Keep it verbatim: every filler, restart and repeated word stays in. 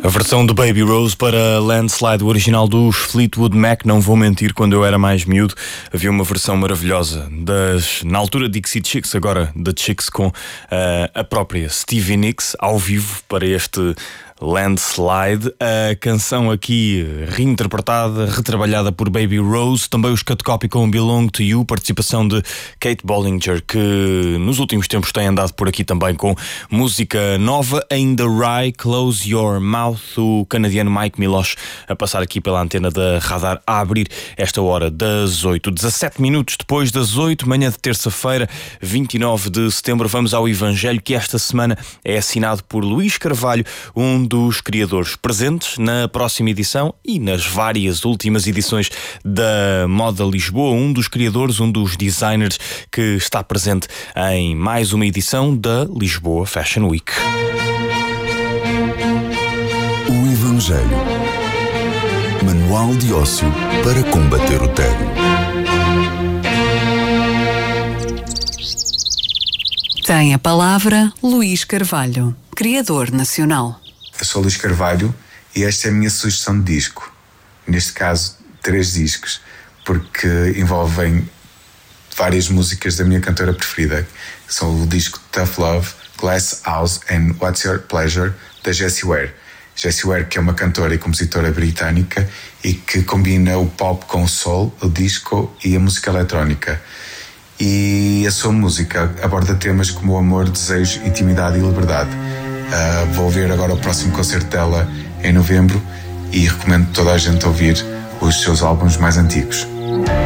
A versão de Baby Rose para Landslide, o original dos Fleetwood Mac. Não vou mentir, quando eu era mais miúdo havia uma versão maravilhosa das, na altura, Dixie Chicks, agora da Chicks, com uh, a própria Stevie Nicks ao vivo para este Landslide. A canção aqui reinterpretada, retrabalhada por Baby Rose. Também os Cut Copy com Belong to You, participação de Kate Bollinger, que nos últimos tempos tem andado por aqui também com música nova. In the Rye, Close Your Mouth, o canadiano Mike Milosh a passar aqui pela antena da Radar, a abrir esta hora das oito, dezassete minutos depois das oito, manhã de terça-feira, vinte e nove de setembro. Vamos ao Evangelho, que esta semana é assinado por Luís Carvalho, um dos criadores presentes na próxima edição e nas várias últimas edições da Moda Lisboa, um dos criadores, um dos designers que está presente em mais uma edição da Lisboa Fashion Week. O Evangelho. Manual de ócio para combater o tédio. Tem a palavra Luís Carvalho, criador nacional. Eu sou Luís Carvalho e esta é a minha sugestão de disco. Neste caso, três discos, porque envolvem várias músicas da minha cantora preferida, que são o disco Tough Love, Glass House and What's Your Pleasure, da Jessie Ware. Jessie Ware, que é uma cantora e compositora britânica e que combina o pop com o soul, o disco e a música eletrónica. E a sua música aborda temas como o amor, desejo, intimidade e liberdade. Uh, vou ver agora o próximo concerto dela em novembro e recomendo toda a gente ouvir os seus álbuns mais antigos.